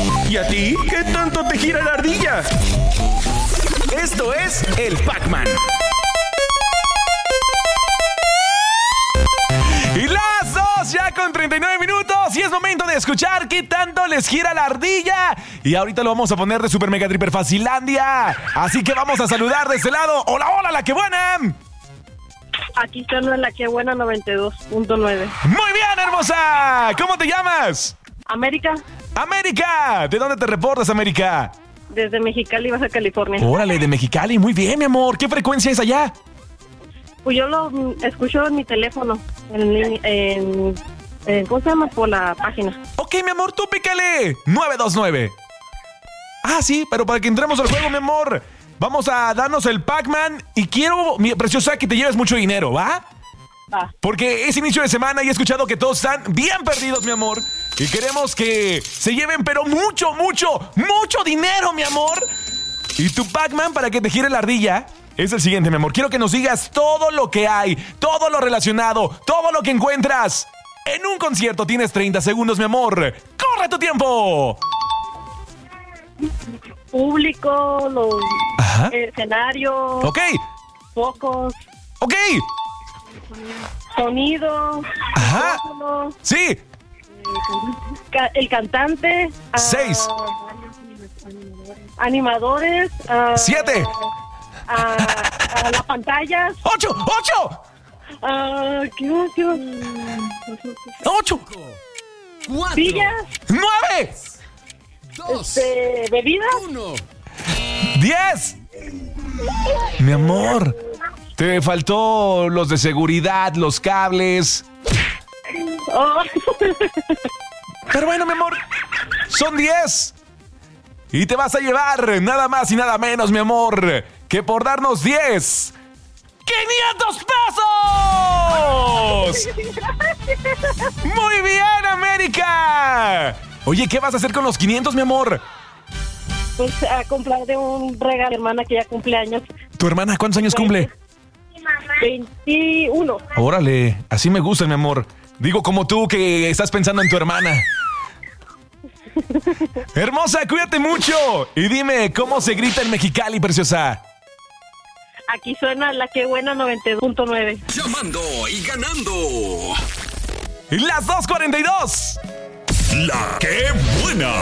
¿Y a ti? ¿Qué tanto te gira la ardilla? Esto es el Pac-Man. Y las 2 ya con 39 minutos y es momento de escuchar qué tanto les gira la ardilla. Y ahorita lo vamos a poner de Super Mega Triper Facilandia. Así que vamos a saludar de este lado. ¡Hola, hola, la que buena! Aquí está la que buena 92.9. Muy bien, hermosa. ¿Cómo te llamas? América, América. ¿De dónde te reportas, América? desde Mexicali, Baja California. Órale, de Mexicali. Muy bien, mi amor. ¿Qué frecuencia es allá? Pues yo lo escucho en mi teléfono, ¿cómo se llama? Por la página. Ok, mi amor, tú pícale. 929. Ah, sí, pero para que entremos al juego, mi amor, vamos a darnos el Pac-Man y quiero, mi preciosa, que te lleves mucho dinero, ¿va? Va. Porque es inicio de semana y he escuchado que todos están bien perdidos, mi amor. Y queremos que se lleven, pero mucho, mucho, mucho dinero, mi amor. Y tu Pac-Man, para que te gire la ardilla, es el siguiente, mi amor. Quiero que nos digas todo lo que hay, todo lo relacionado, todo lo que encuentras. En un concierto tienes 30 segundos, mi amor. ¡Corre tu tiempo! Público, los Ajá. escenarios, Ok, focos, ok. sonido, Ajá. micrófono, Sí. el cantante, 6, animadores, 7, las pantallas, 8, 8, ¿qué más? 8, 4, Sillas, 9, 2, bebidas, 1. 10. Mi amor, te faltó los de seguridad, los cables. oh, Pero bueno, mi amor, son 10. Y te vas a llevar nada más y nada menos, mi amor, que por darnos 10, ¡500 pesos! ¡Muy bien, América! Oye, ¿qué vas a hacer con los 500, mi amor? pues a comprar de un regalo a mi hermana que ya cumple años. ¿Tu hermana cuántos años cumple? 21. Órale, así me gusta, mi amor. Digo como tú que estás pensando en tu hermana. Hermosa, cuídate mucho. Y dime, ¿cómo se grita en Mexicali, preciosa? Aquí suena la que buena 92.9. Llamando y ganando. Las 2:42. La que buena.